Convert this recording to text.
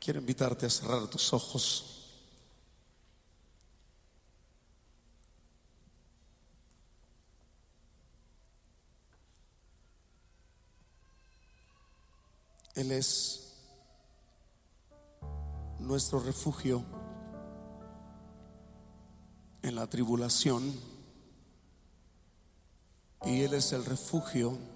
Quiero invitarte a cerrar tus ojos. Él es nuestro refugio en la tribulación, y Él es el refugio